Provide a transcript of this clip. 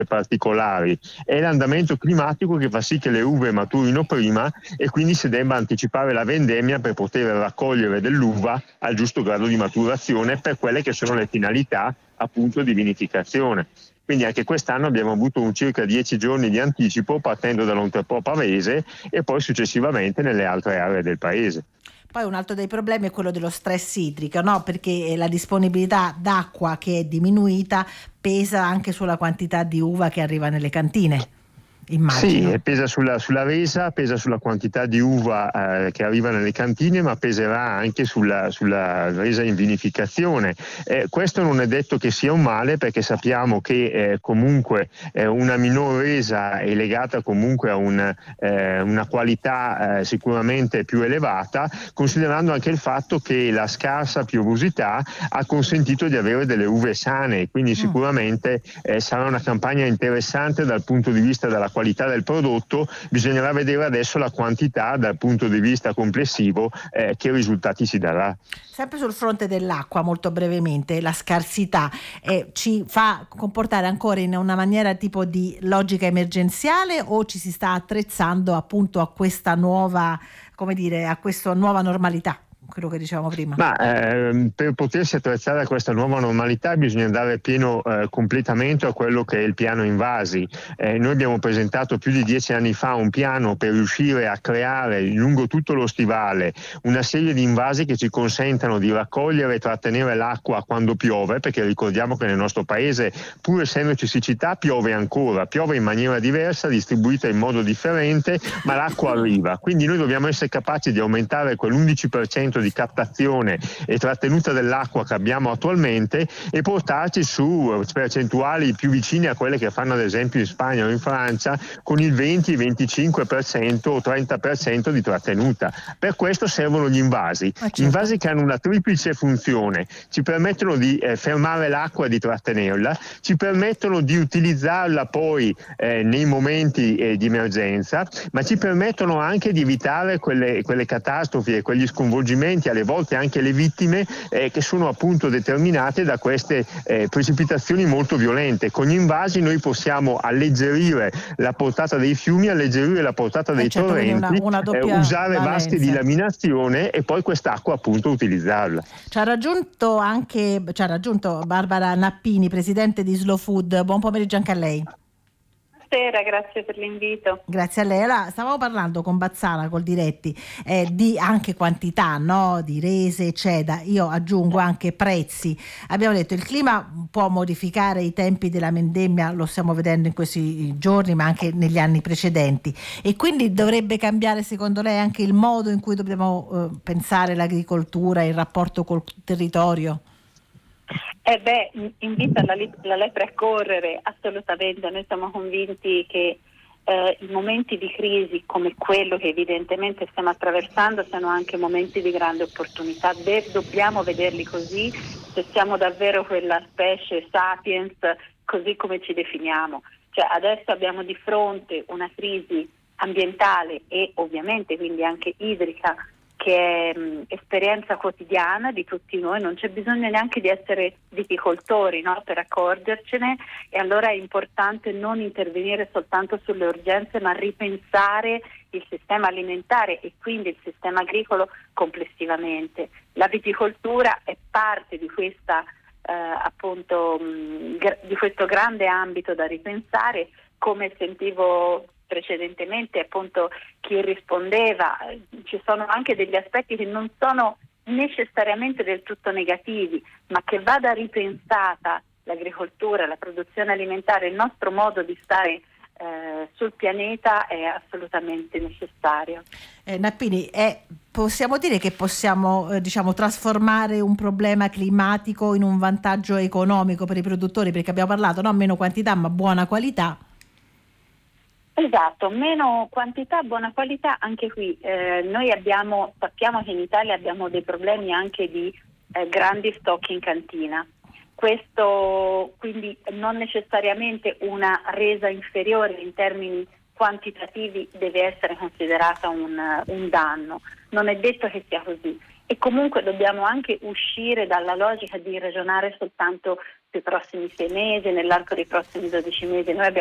particolari. È l'andamento climatico che fa sì che le uve maturino prima e quindi si debba anticipare la vendemmia per poter raccogliere dell'uva al giusto grado di maturazione per quelle che sono le finalità appunto di vinificazione. Quindi anche quest'anno abbiamo avuto un circa 10 giorni di anticipo partendo dall'Ontrepò Pavese e poi successivamente nelle altre aree del paese. Poi un altro dei problemi è quello dello stress idrico, no? Perché la disponibilità d'acqua che è diminuita pesa anche sulla quantità di uva che arriva nelle cantine, immagino. Sì, pesa sulla resa, pesa sulla quantità di uva che arriva nelle cantine, ma peserà anche sulla resa in vinificazione. Questo non è detto che sia un male, perché sappiamo che comunque una minor resa è legata comunque a una qualità sicuramente più elevata, considerando anche il fatto che la scarsa piovosità ha consentito di avere delle uve sane, quindi sicuramente sarà una campagna interessante dal punto di vista della qualità del prodotto. Bisognerà vedere adesso la quantità dal punto di vista complessivo, che risultati si darà. Sempre sul fronte dell'acqua, molto brevemente, la scarsità ci fa comportare ancora in una maniera tipo di logica emergenziale, o ci si sta attrezzando appunto a questa nuova, come dire, a questa nuova normalità? Quello che dicevamo prima. Ma per potersi attrezzare a questa nuova normalità bisogna dare pieno completamento a quello che è il piano invasi. Noi abbiamo presentato più di 10 anni fa un piano per riuscire a creare lungo tutto lo stivale una serie di invasi che ci consentano di raccogliere e trattenere l'acqua quando piove, perché ricordiamo che nel nostro paese, pur essendoci siccità, piove ancora, piove in maniera diversa, distribuita in modo differente, ma l'acqua arriva. Quindi noi dobbiamo essere capaci di aumentare quell'11% di captazione e trattenuta dell'acqua che abbiamo attualmente e portarci su percentuali più vicine a quelle che fanno ad esempio in Spagna o in Francia, con il 20, 25% o 30% di trattenuta. Per questo servono gli invasi. Certo. Invasi che hanno una triplice funzione: ci permettono di fermare l'acqua e di trattenerla, ci permettono di utilizzarla poi nei momenti di emergenza, ma ci permettono anche di evitare quelle catastrofi e quegli sconvolgimenti, alle volte anche le vittime, che sono appunto determinate da queste precipitazioni molto violente. Con gli invasi noi possiamo alleggerire la portata dei fiumi, alleggerire la portata dei torrenti, una doppia usare valenza. vasche di laminazione e poi quest'acqua appunto utilizzarla. Ci ha raggiunto Barbara Nappini, presidente di Slow Food. Buon pomeriggio anche a lei. Buonasera, grazie per l'invito. Grazie a lei. Allora, stavamo parlando con Bazzana, col Diretti, di anche quantità, no? Di rese, eccetera. Io aggiungo anche prezzi. Abbiamo detto il clima può modificare i tempi della vendemmia, lo stiamo vedendo in questi giorni, ma anche negli anni precedenti. E quindi dovrebbe cambiare, secondo lei, anche il modo in cui dobbiamo pensare l'agricoltura, il rapporto col territorio? Invita la lepre a correre, assolutamente. Noi siamo convinti che i momenti di crisi come quello che evidentemente stiamo attraversando siano anche momenti di grande opportunità. Dobbiamo vederli così, se siamo davvero quella specie sapiens così come ci definiamo. Cioè, adesso abbiamo di fronte una crisi ambientale e ovviamente quindi anche idrica, che è esperienza quotidiana di tutti noi. Non c'è bisogno neanche di essere viticoltori, no, per accorgercene, e allora è importante non intervenire soltanto sulle urgenze, ma ripensare il sistema alimentare e quindi il sistema agricolo complessivamente. La viticoltura è parte di questa di questo grande ambito da ripensare. Come sentivo precedentemente appunto chi rispondeva, ci sono anche degli aspetti che non sono necessariamente del tutto negativi, ma che vada ripensata l'agricoltura, la produzione alimentare, il nostro modo di stare sul pianeta è assolutamente necessario. Nappini, possiamo dire che possiamo trasformare un problema climatico in un vantaggio economico per i produttori, perché abbiamo parlato, no, meno quantità ma buona qualità. Esatto, meno quantità, buona qualità. Anche qui noi sappiamo che in Italia abbiamo dei problemi anche di grandi stock in cantina. Questo quindi non necessariamente una resa inferiore in termini quantitativi deve essere considerata un danno. Non è detto che sia così, e comunque dobbiamo anche uscire dalla logica di ragionare soltanto sui prossimi 6 mesi, nell'arco dei prossimi 12 mesi. Noi